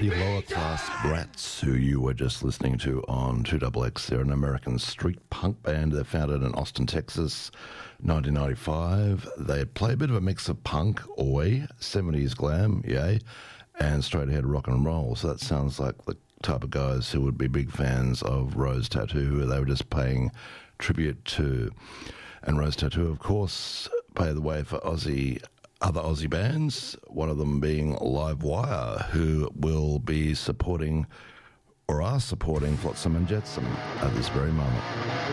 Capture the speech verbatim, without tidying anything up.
The Lower Class Brats, who you were just listening to on two X X. They're an American street punk band. They're founded in Austin, Texas, nineteen ninety-five. They play a bit of a mix of punk, oi, seventies glam, yay, and straight ahead rock and roll. So that sounds like the type of guys who would be big fans of Rose Tattoo, who they were just paying tribute to. And Rose Tattoo, of course, paved the way for Aussie other Aussie bands, one of them being Live Wire, who will be supporting or are supporting Flotsam and Jetsam at this very moment.